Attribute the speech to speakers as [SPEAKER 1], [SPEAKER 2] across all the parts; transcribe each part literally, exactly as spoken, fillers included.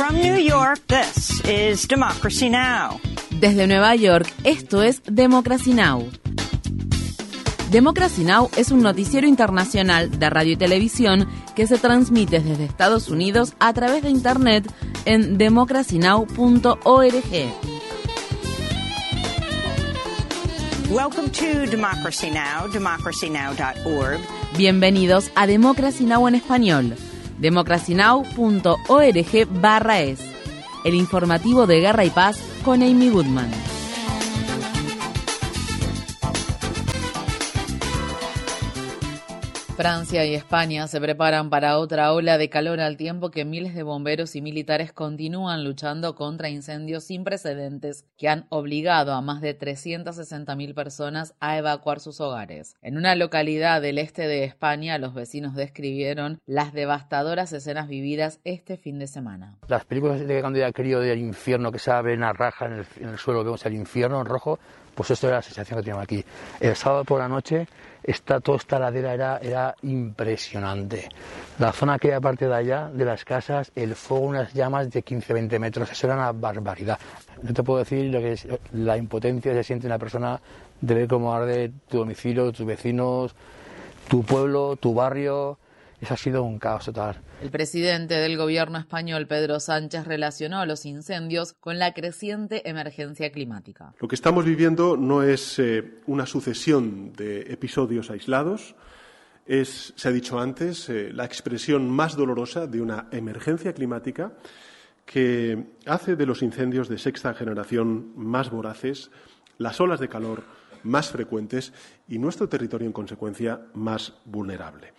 [SPEAKER 1] From New York, this is Democracy Now!
[SPEAKER 2] Desde Nueva York, esto es Democracy Now! Democracy Now! Es un noticiero internacional de radio y televisión que se transmite desde Estados Unidos a través de Internet en democracy now punto org.
[SPEAKER 1] Welcome to Democracy Now!, democracy now dot org.
[SPEAKER 2] Bienvenidos a Democracy Now! En español, democracy now punto org barra es, el informativo de Guerra y Paz con Amy Goodman. Francia y España se preparan para otra ola de calor al tiempo que miles de bomberos y militares continúan luchando contra incendios sin precedentes que han obligado a más de trescientas sesenta mil personas a evacuar sus hogares. En una localidad del este de España, los vecinos describieron las devastadoras escenas vividas este fin de semana.
[SPEAKER 3] Las películas de cuando era crío del infierno, que se ve una raja en el, en el suelo, vemos el infierno en rojo, pues esto era la sensación que teníamos aquí. El sábado por la noche, esta, toda esta ladera era, era impresionante. La zona que hay aparte de allá, de las casas, el fuego, unas llamas de quince a veinte metros, eso era una barbaridad. No te puedo decir lo que es la impotencia que se siente una persona de ver cómo arde tu domicilio, tus vecinos, tu pueblo, tu barrio. Eso ha sido un caos total.
[SPEAKER 2] El presidente del gobierno español, Pedro Sánchez, relacionó los incendios con la creciente emergencia climática.
[SPEAKER 4] Lo que estamos viviendo no es eh, una sucesión de episodios aislados, es, se ha dicho antes, eh, la expresión más dolorosa de una emergencia climática que hace de los incendios de sexta generación más voraces, las olas de calor más frecuentes y nuestro territorio, en consecuencia, más vulnerable.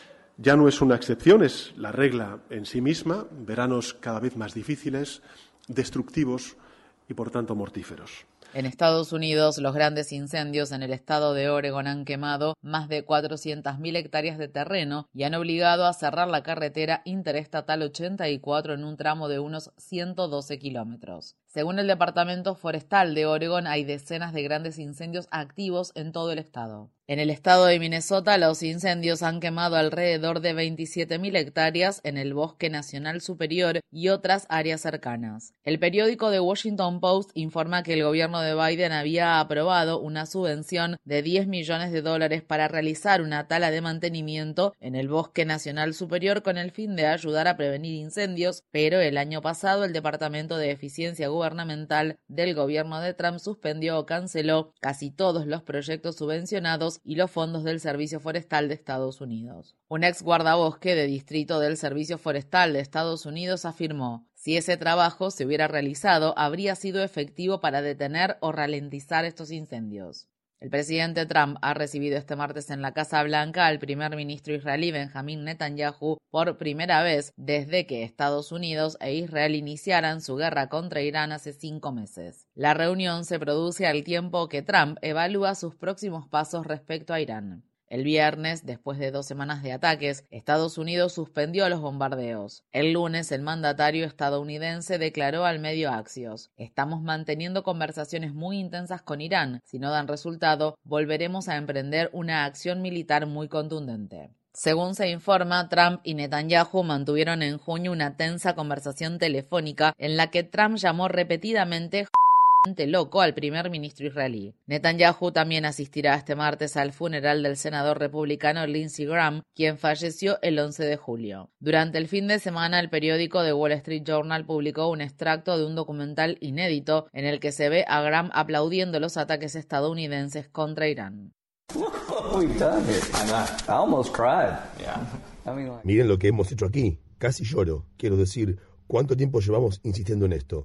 [SPEAKER 4] Ya no es una excepción, es la regla en sí misma, veranos cada vez más difíciles, destructivos y, por tanto, mortíferos.
[SPEAKER 2] En Estados Unidos, los grandes incendios en el estado de Oregon han quemado más de cuatrocientas mil hectáreas de terreno y han obligado a cerrar la carretera interestatal ochenta y cuatro en un tramo de unos ciento doce kilómetros. Según el Departamento Forestal de Oregon, hay decenas de grandes incendios activos en todo el estado. En el estado de Minnesota, los incendios han quemado alrededor de veintisiete mil hectáreas en el Bosque Nacional Superior y otras áreas cercanas. El periódico The Washington Post informa que el gobierno de Biden había aprobado una subvención de diez millones de dólares para realizar una tala de mantenimiento en el Bosque Nacional Superior con el fin de ayudar a prevenir incendios, pero el año pasado el Departamento de Eficiencia Gubernamental del gobierno de Trump suspendió o canceló casi todos los proyectos subvencionados y los fondos del Servicio Forestal de Estados Unidos. Un ex guardabosque de distrito del Servicio Forestal de Estados Unidos afirmó: si ese trabajo se hubiera realizado, habría sido efectivo para detener o ralentizar estos incendios. El presidente Trump ha recibido este martes en la Casa Blanca al primer ministro israelí Benjamín Netanyahu por primera vez desde que Estados Unidos e Israel iniciaran su guerra contra Irán hace cinco meses. La reunión se produce al tiempo que Trump evalúa sus próximos pasos respecto a Irán. El viernes, después de dos semanas de ataques, Estados Unidos suspendió los bombardeos. El lunes, el mandatario estadounidense declaró al medio Axios: estamos manteniendo conversaciones muy intensas con Irán. Si no dan resultado, volveremos a emprender una acción militar muy contundente. Según se informa, Trump y Netanyahu mantuvieron en junio una tensa conversación telefónica en la que Trump llamó repetidamente loco al primer ministro israelí. Netanyahu también asistirá este martes al funeral del senador republicano Lindsey Graham, quien falleció el once de julio. Durante el fin de semana, el periódico The Wall Street Journal publicó un extracto de un documental inédito en el que se ve a Graham aplaudiendo los ataques estadounidenses contra Irán.
[SPEAKER 5] Miren lo que hemos hecho aquí. Casi lloro. Quiero decir, ¿cuánto tiempo llevamos insistiendo en esto?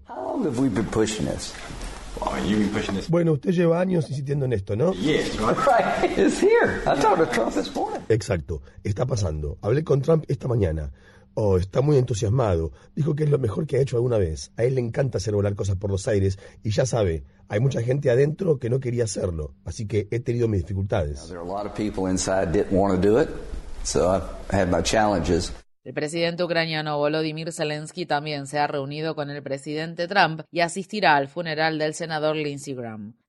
[SPEAKER 5] Bueno, usted lleva años insistiendo en esto, ¿no? Exacto, está pasando. Hablé con Trump esta mañana. Oh, está muy entusiasmado. Dijo que es lo mejor que ha hecho alguna vez. A él le encanta hacer volar cosas por los aires y ya sabe, hay mucha gente adentro que no quería hacerlo, así que he tenido mis dificultades.
[SPEAKER 2] El presidente ucraniano Volodymyr Zelensky también se ha reunido con el presidente Trump y asistirá al funeral del senador Lindsey Graham.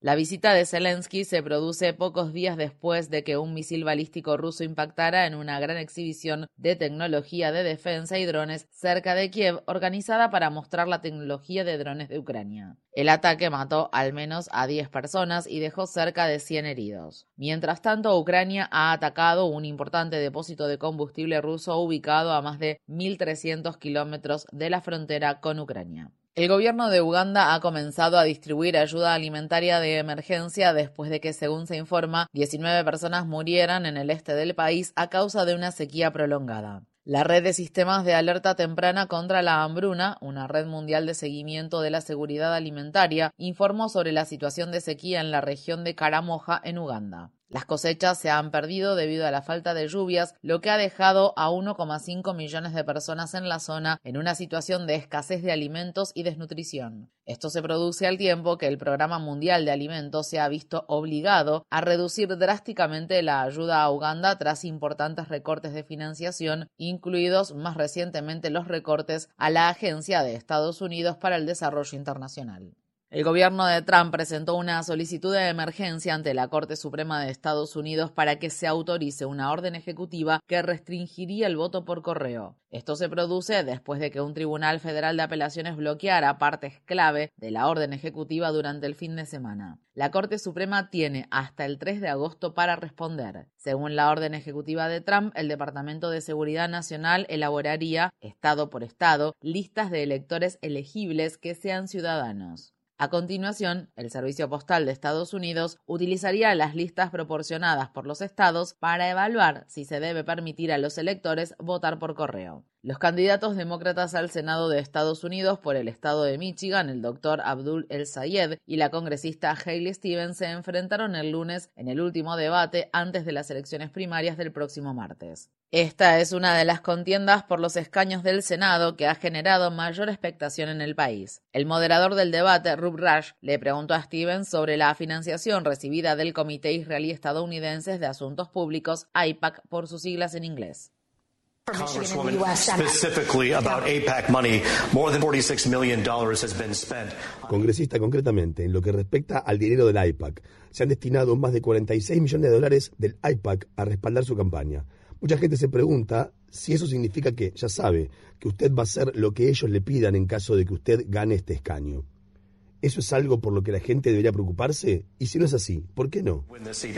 [SPEAKER 2] La visita de Zelensky se produce pocos días después de que un misil balístico ruso impactara en una gran exhibición de tecnología de defensa y drones cerca de Kiev, organizada para mostrar la tecnología de drones de Ucrania. El ataque mató al menos a diez personas y dejó cerca de cien heridos. Mientras tanto, Ucrania ha atacado un importante depósito de combustible ruso ubicado a más de mil trescientos kilómetros de la frontera con Ucrania. El gobierno de Uganda ha comenzado a distribuir ayuda alimentaria de emergencia después de que, según se informa, diecinueve personas murieran en el este del país a causa de una sequía prolongada. La red de sistemas de alerta temprana contra la hambruna, una red mundial de seguimiento de la seguridad alimentaria, informó sobre la situación de sequía en la región de Karamoja, en Uganda. Las cosechas se han perdido debido a la falta de lluvias, lo que ha dejado a uno coma cinco millones de personas en la zona en una situación de escasez de alimentos y desnutrición. Esto se produce al tiempo que el Programa Mundial de Alimentos se ha visto obligado a reducir drásticamente la ayuda a Uganda tras importantes recortes de financiación, incluidos más recientemente los recortes a la Agencia de Estados Unidos para el Desarrollo Internacional. El gobierno de Trump presentó una solicitud de emergencia ante la Corte Suprema de Estados Unidos para que se autorice una orden ejecutiva que restringiría el voto por correo. Esto se produce después de que un tribunal federal de apelaciones bloqueara partes clave de la orden ejecutiva durante el fin de semana. La Corte Suprema tiene hasta el tres de agosto para responder. Según la orden ejecutiva de Trump, el Departamento de Seguridad Nacional elaboraría, estado por estado, listas de electores elegibles que sean ciudadanos. A continuación, el Servicio Postal de Estados Unidos utilizaría las listas proporcionadas por los estados para evaluar si se debe permitir a los electores votar por correo. Los candidatos demócratas al Senado de Estados Unidos por el estado de Michigan, el doctor Abdul El-Sayed y la congresista Haley Stevens, se enfrentaron el lunes en el último debate antes de las elecciones primarias del próximo martes. Esta es una de las contiendas por los escaños del Senado que ha generado mayor expectación en el país. El moderador del debate, Rob Rush, le preguntó a Stevens sobre la financiación recibida del Comité Israelí Estadounidense de Asuntos Públicos, A I P A C por sus siglas en inglés.
[SPEAKER 6] Congresswoman, specifically about A PAC money, more than forty-six million dollars has been spent.
[SPEAKER 5] Congresista, concretamente, en lo que respecta al dinero del A I P A C, se han destinado más de cuarenta y seis millones de dólares del A I P A C a respaldar su campaña. Mucha gente se pregunta si eso significa que, ya sabe, que usted va a hacer lo que ellos le pidan en caso de que usted gane este escaño. ¿Eso es algo por lo que la gente debería preocuparse? Y si no es así, ¿por qué no?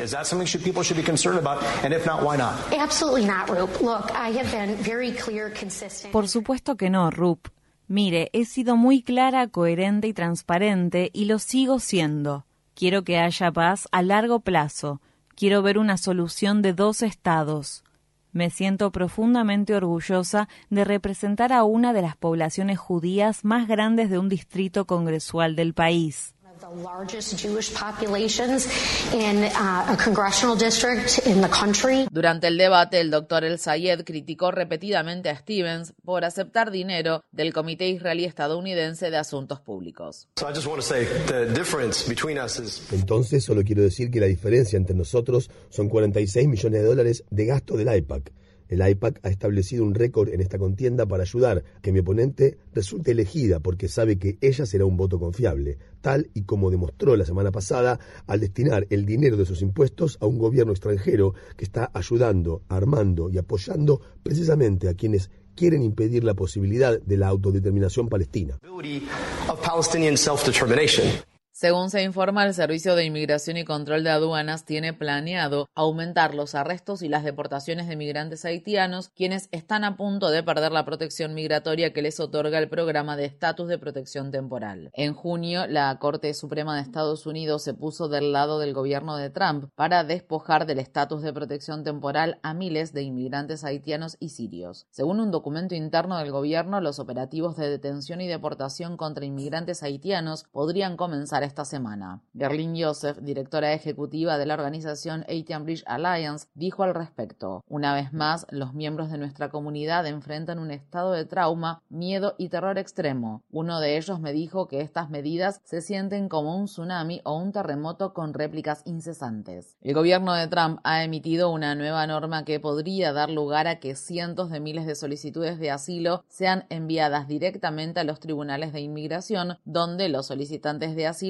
[SPEAKER 7] Por supuesto que no, Rup. Mire, he sido muy clara, coherente y transparente y lo sigo siendo. Quiero que haya paz a largo plazo. Quiero ver una solución de dos estados. Me siento profundamente orgullosa de representar a una de las poblaciones judías más grandes de un distrito congresual del país.
[SPEAKER 2] Durante el debate, el doctor El-Sayed criticó repetidamente a Stevens por aceptar dinero del Comité Israelí Estadounidense de Asuntos Públicos.
[SPEAKER 5] Entonces, solo quiero decir que la diferencia entre nosotros son cuarenta y seis millones de dólares de gasto del A I P A C. El A I P A C ha establecido un récord en esta contienda para ayudar a que mi oponente resulte elegida porque sabe que ella será un voto confiable, tal y como demostró la semana pasada al destinar el dinero de sus impuestos a un gobierno extranjero que está ayudando, armando y apoyando precisamente a quienes quieren impedir la posibilidad de la autodeterminación palestina.
[SPEAKER 2] Según se informa, el Servicio de Inmigración y Control de Aduanas tiene planeado aumentar los arrestos y las deportaciones de migrantes haitianos, quienes están a punto de perder la protección migratoria que les otorga el programa de estatus de protección temporal. En junio, la Corte Suprema de Estados Unidos se puso del lado del gobierno de Trump para despojar del estatus de protección temporal a miles de inmigrantes haitianos y sirios. Según un documento interno del gobierno, los operativos de detención y deportación contra inmigrantes haitianos podrían comenzar esta semana. Gerlin Joseph, directora ejecutiva de la organización Haitian Bridge Alliance, dijo al respecto: una vez más, los miembros de nuestra comunidad enfrentan un estado de trauma, miedo y terror extremo. Uno de ellos me dijo que estas medidas se sienten como un tsunami o un terremoto con réplicas incesantes. El gobierno de Trump ha emitido una nueva norma que podría dar lugar a que cientos de miles de solicitudes de asilo sean enviadas directamente a los tribunales de inmigración, donde los solicitantes de asilo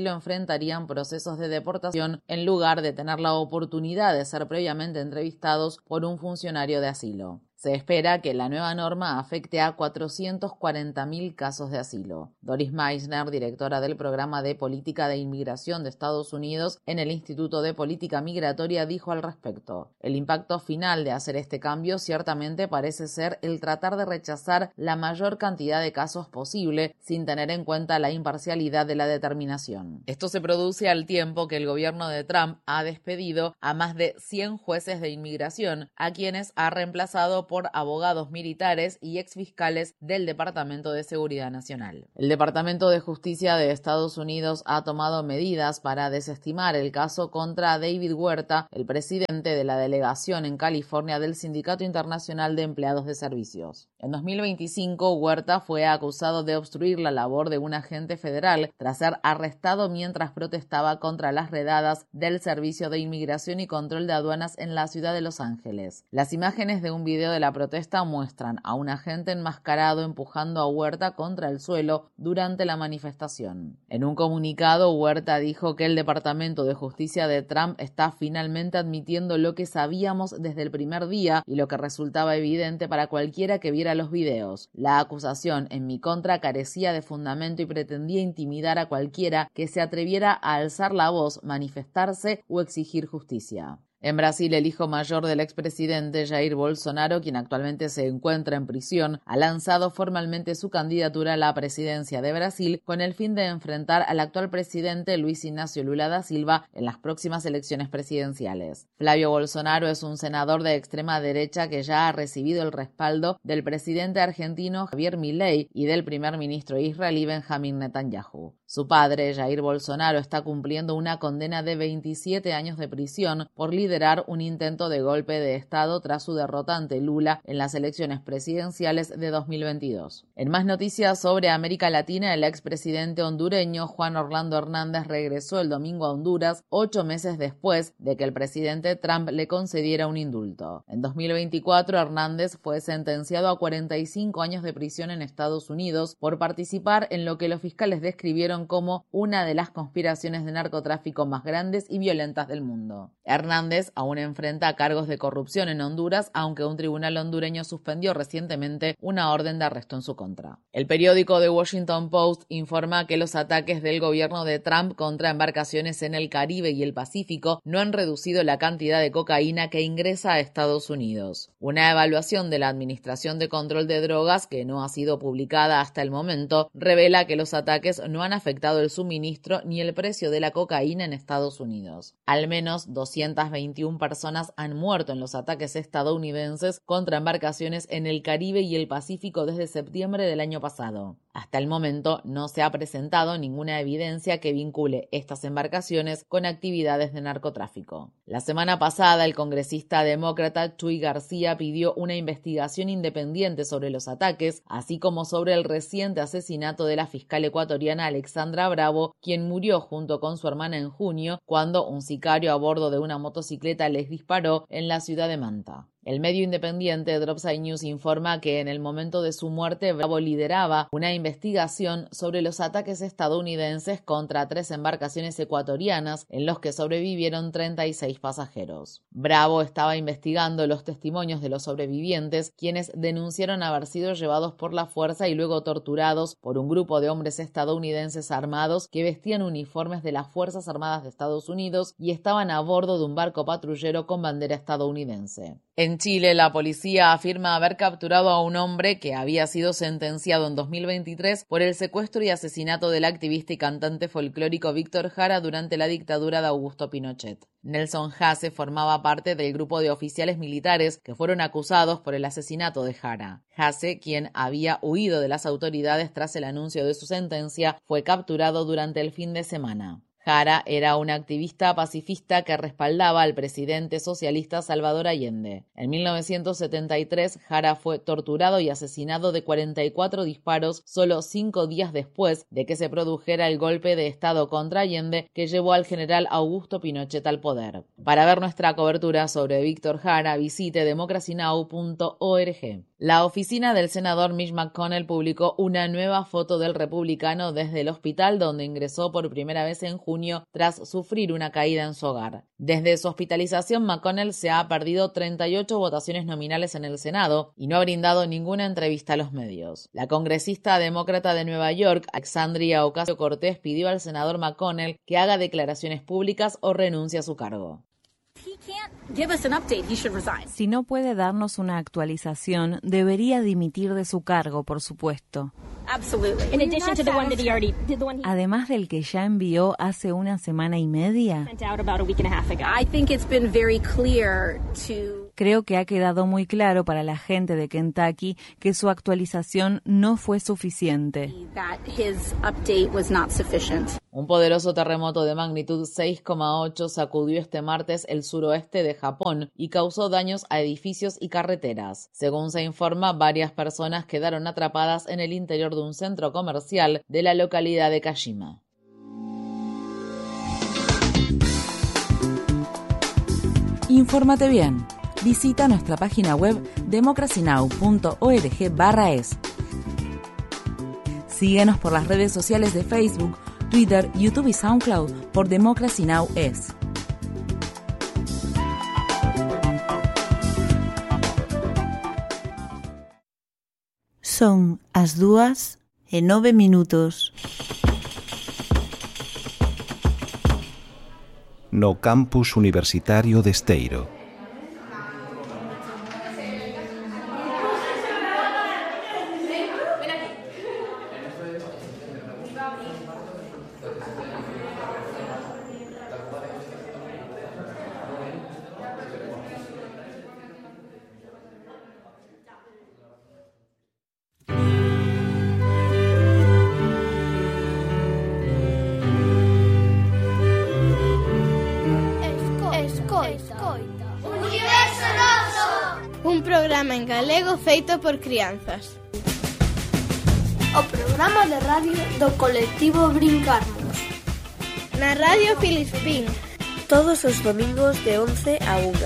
[SPEAKER 2] asilo enfrentarían procesos de deportación en lugar de tener la oportunidad de ser previamente entrevistados por un funcionario de asilo. Se espera que la nueva norma afecte a cuatrocientos cuarenta mil casos de asilo. Doris Meissner, directora del Programa de Política de Inmigración de Estados Unidos en el Instituto de Política Migratoria, dijo al respecto: el impacto final de hacer este cambio ciertamente parece ser el tratar de rechazar la mayor cantidad de casos posible sin tener en cuenta la imparcialidad de la determinación. Esto se produce al tiempo que el gobierno de Trump ha despedido a más de cien jueces de inmigración, a quienes ha reemplazado por abogados militares y exfiscales del Departamento de Seguridad Nacional. El Departamento de Justicia de Estados Unidos ha tomado medidas para desestimar el caso contra David Huerta, el presidente de la delegación en California del Sindicato Internacional de Empleados de Servicios. En dos mil veinticinco, Huerta fue acusado de obstruir la labor de un agente federal tras ser arrestado mientras protestaba contra las redadas del Servicio de Inmigración y Control de Aduanas en la ciudad de Los Ángeles. Las imágenes de un video de la protesta muestran a un agente enmascarado empujando a Huerta contra el suelo durante la manifestación. En un comunicado, Huerta dijo que el Departamento de Justicia de Trump está finalmente admitiendo lo que sabíamos desde el primer día y lo que resultaba evidente para cualquiera que viera los videos. La acusación en mi contra carecía de fundamento y pretendía intimidar a cualquiera que se atreviera a alzar la voz, manifestarse o exigir justicia. En Brasil, el hijo mayor del expresidente Jair Bolsonaro, quien actualmente se encuentra en prisión, ha lanzado formalmente su candidatura a la presidencia de Brasil con el fin de enfrentar al actual presidente Luis Ignacio Lula da Silva en las próximas elecciones presidenciales. Flavio Bolsonaro es un senador de extrema derecha que ya ha recibido el respaldo del presidente argentino Javier Milei y del primer ministro israelí Benjamín Netanyahu. Su padre, Jair Bolsonaro, está cumpliendo una condena de veintisiete años de prisión por liderar un intento de golpe de Estado tras su derrota ante Lula en las elecciones presidenciales de dos mil veintidós. En más noticias sobre América Latina, el expresidente hondureño Juan Orlando Hernández regresó el domingo a Honduras ocho meses después de que el presidente Trump le concediera un indulto. En dos mil veinticuatro, Hernández fue sentenciado a cuarenta y cinco años de prisión en Estados Unidos por participar en lo que los fiscales describieron como una de las conspiraciones de narcotráfico más grandes y violentas del mundo. Hernández aún enfrenta cargos de corrupción en Honduras, aunque un tribunal hondureño suspendió recientemente una orden de arresto en su contra. El periódico The Washington Post informa que los ataques del gobierno de Trump contra embarcaciones en el Caribe y el Pacífico no han reducido la cantidad de cocaína que ingresa a Estados Unidos. Una evaluación de la Administración de Control de Drogas, que no ha sido publicada hasta el momento, revela que los ataques no han afectado el suministro ni el precio de la cocaína en Estados Unidos. Al menos doscientas veintiuna personas han muerto en los ataques estadounidenses contra embarcaciones en el Caribe y el Pacífico desde septiembre del año pasado. Hasta el momento no se ha presentado ninguna evidencia que vincule estas embarcaciones con actividades de narcotráfico. La semana pasada, el congresista demócrata Chuy García pidió una investigación independiente sobre los ataques, así como sobre el reciente asesinato de la fiscal ecuatoriana Alexandra Bravo, quien murió junto con su hermana en junio cuando un sicario a bordo de una motocicleta les disparó en la ciudad de Manta. El medio independiente Dropside News informa que en el momento de su muerte, Bravo lideraba una investigación sobre los ataques estadounidenses contra tres embarcaciones ecuatorianas en los que sobrevivieron treinta y seis pasajeros. Bravo estaba investigando los testimonios de los sobrevivientes, quienes denunciaron haber sido llevados por la fuerza y luego torturados por un grupo de hombres estadounidenses armados que vestían uniformes de las Fuerzas Armadas de Estados Unidos y estaban a bordo de un barco patrullero con bandera estadounidense. En Chile, la policía afirma haber capturado a un hombre que había sido sentenciado en dos mil veintitrés por el secuestro y asesinato del activista y cantante folclórico Víctor Jara durante la dictadura de Augusto Pinochet. Nelson Hasse formaba parte del grupo de oficiales militares que fueron acusados por el asesinato de Jara. Hasse, quien había huido de las autoridades tras el anuncio de su sentencia, fue capturado durante el fin de semana. Jara era una activista pacifista que respaldaba al presidente socialista Salvador Allende. En mil novecientos setenta y tres, Jara fue torturado y asesinado de cuarenta y cuatro disparos solo cinco días después de que se produjera el golpe de Estado contra Allende que llevó al general Augusto Pinochet al poder. Para ver nuestra cobertura sobre Víctor Jara, visite democracy now punto org. La oficina del senador Mitch McConnell publicó una nueva foto del republicano desde el hospital donde ingresó por primera vez en junio tras sufrir una caída en su hogar. Desde su hospitalización, McConnell se ha perdido treinta y ocho votaciones nominales en el Senado y no ha brindado ninguna entrevista a los medios. La congresista demócrata de Nueva York, Alexandria Ocasio-Cortez, pidió al senador McConnell que haga declaraciones públicas o renuncie a su cargo.
[SPEAKER 7] Si no puede darnos una actualización, debería dimitir de su cargo, por supuesto. Además del que ya envió hace una semana y media. Creo que ha quedado muy claro para la gente de Kentucky que su actualización no fue suficiente.
[SPEAKER 2] Un poderoso terremoto de magnitud seis coma ocho sacudió este martes el suroeste de Japón y causó daños a edificios y carreteras. Según se informa, varias personas quedaron atrapadas en el interior de un centro comercial de la localidad de Kashima.
[SPEAKER 8] Infórmate bien. Visita nuestra página web democracy now punto org barra es. Síguenos por las redes sociales de Facebook, Twitter, YouTube y SoundCloud por Democracy Now! Es.
[SPEAKER 9] Son as dúas e nove minutos.
[SPEAKER 10] No campus universitario de Esteiro.
[SPEAKER 11] Un programa en galego feito por crianzas.
[SPEAKER 12] O programa de radio do colectivo Brincarmos.
[SPEAKER 11] Na Radio Filispín.
[SPEAKER 12] Todos os domingos de once a unha.